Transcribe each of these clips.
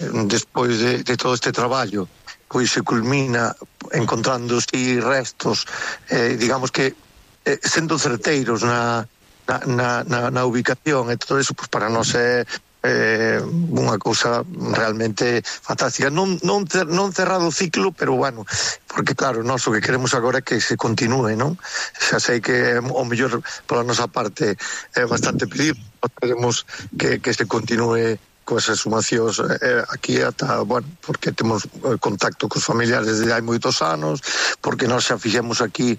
despois de todo este traballo, pois se culmina encontrando restos, digamos que sendo certeiros na ubicación e todo eso, pois para nós é unha cousa realmente fantástica. Non cerrado o ciclo, pero bueno, porque claro, nós o que queremos agora é que se continúe, non? Xa sei que o mellor pola nosa parte é bastante pedir, queremos que se continúe coas exhumacións aquí ata, bueno, porque temos contacto cos familiares desde hai moitos anos, porque nós xa fixemos aquí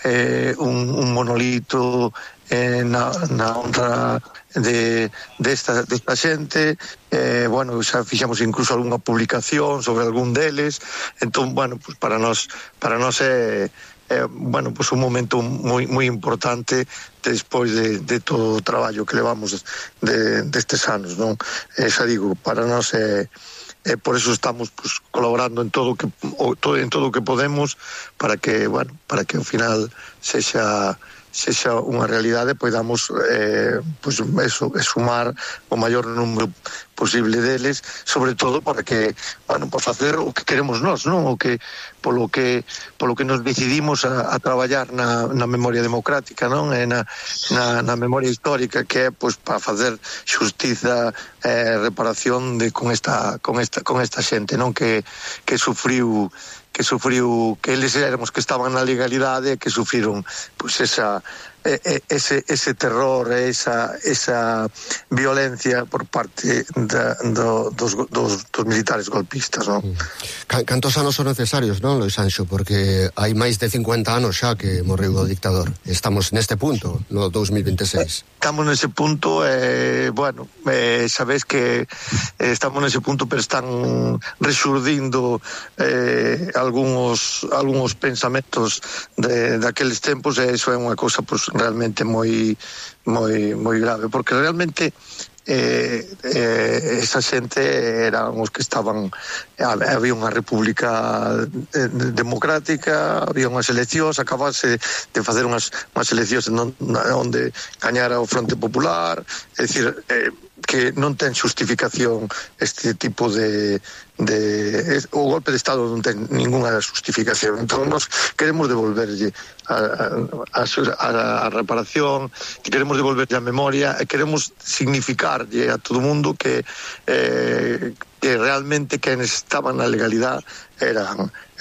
un monolito na honra desta xente, bueno, xa fixemos incluso algunha publicación sobre algún deles, entón, bueno, pues para nós é bueno, pues un momento moi importante despois de todo o traballo que levamos destes anos, non? Xa digo, para nós por eso estamos pues colaborando en todo o que podemos para que, bueno, para que ao final sexa unha realidade, podamos pues eso, sumar o maior número posible deles, sobre todo para que, bueno, para facer o que queremos nós, non? O que polo que nos decidimos a traballar na memoria democrática, non? E na memoria histórica, que é pues para facer xustiza reparación con esta xente, non? Que sufriu, que eles éramos que estaban na legalidade e que sufriron pues ese terror, esa violencia por parte dos militares golpistas, non? Cantos anos son necesarios, non, Lois Anxo? Porque hai máis de 50 anos xa que morreu o dictador. Estamos neste punto, no 2026. Estamos nese punto, bueno, sabes que estamos nese punto, pero están resurdindo algúns pensamentos daqueles tempos, e iso é unha cousa pues realmente moi grave, porque realmente esa xente eran os que estaban, había unha república democrática, había unhas eleccións, acabase de facer unhas eleccións onde gañara o Fronte Popular, é dicir, que non ten xustificación este tipo o golpe de Estado non ten ninguna xustificación. Entón nós queremos devolverlle a reparación, queremos devolverlle a memoria e queremos significarlle a todo o mundo que realmente quenes estaban na legalidade era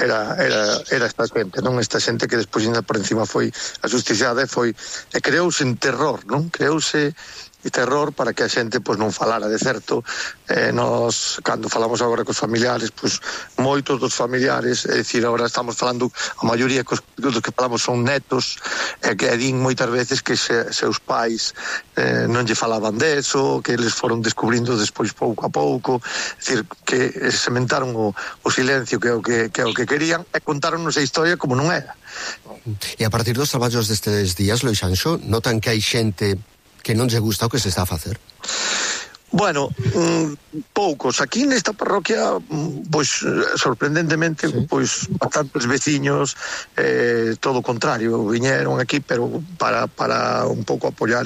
esta xente, non? Esta xente que despois ainda por encima foi axusticiada e creouse en terror, non? Creouse terror para que a xente pois non falara de certo. Nós, cando falamos agora cos familiares, pois moitos dos familiares, é dicir, agora estamos falando, a maioría dos que falamos son netos, que din moitas veces que seus pais non lle falaban deso, que eles foron descubrindo despois pouco a pouco, é dicir, que sementaron o silencio, que é o que querían, e contaronnos a historia como non era. E a partir dos traballos destes días, Lois Anxo, notan que hai xente que non lle gusta o que se está a facer? Bueno, poucos. Aquí nesta parroquia, pois, sorprendentemente, pois, bastantes veciños, todo o contrario, viñeron aquí, pero para un pouco apoiar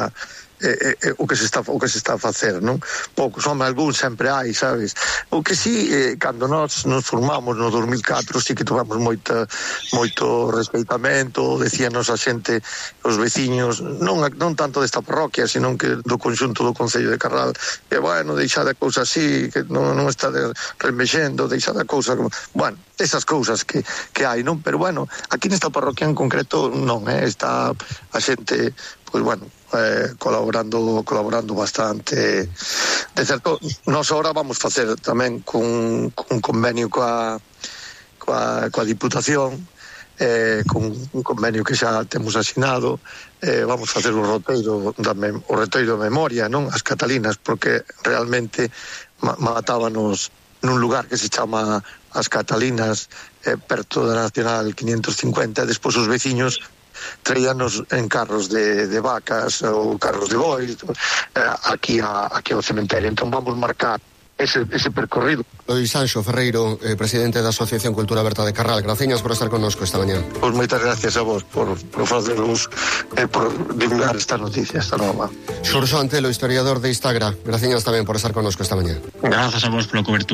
o que se está a facer, non? Poucos, algún sempre hai, sabes? O que sí, cando nós nos formamos no 2004, sí que tivemos moito respeitamento, decíanos a xente, os veciños, non tanto desta parroquia, sino que do conxunto do Concello de Carral, que, bueno, deixade a cousa así, que non está remexendo, deixade a cousa como... Bueno, esas cousas que hai, non? Pero, bueno, aquí nesta parroquia en concreto non, está a xente, pois, bueno, colaborando bastante. De certo, nós agora vamos facer tamén con un convenio coa Diputación, con un convenio que xa temos asinado, vamos facer o roteiro de memoria, non? As Catalinas, porque realmente matábanos nun lugar que se chama As Catalinas, perto da Nacional 550, e despois os veciños traíanos en carros de vacas ou carros de bois aquí ao cementerio. Entón vamos marcar ese percorrido. Lois Anxo Ferreiro, presidente da Asociación Cultura Aberta de Carral, graciñas por estar connosco esta mañá. Pois moitas gracias a vos por facernos por divulgar esta noticia, esta nova. Xurxo Antelo, historiador de Instagra, graciñas tamén por estar connosco esta mañá. Grazas a vos pola cobertura.